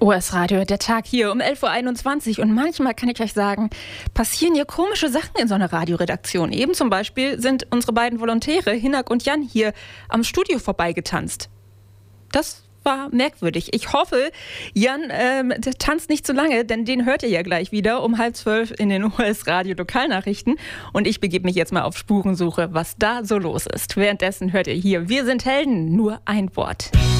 OS Radio, der Tag hier um 11.21 Uhr. Und manchmal kann ich euch sagen, passieren hier komische Sachen in so einer Radioredaktion. Eben zum Beispiel sind unsere beiden Volontäre, Hinak und Jan, hier am Studio vorbeigetanzt. Das war merkwürdig. Ich hoffe, Jan der tanzt nicht zu lange, denn den hört ihr ja gleich wieder um 11:30 in den OS Radio Lokalnachrichten. Und ich begebe mich jetzt mal auf Spurensuche, was da so los ist. Währenddessen hört ihr hier, wir sind Helden, nur ein Wort.